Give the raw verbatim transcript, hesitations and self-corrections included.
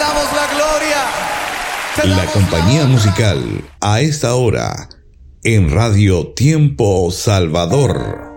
damos la gloria. Te La damos compañía la musical a esta hora en Radio Tiempo Salvador.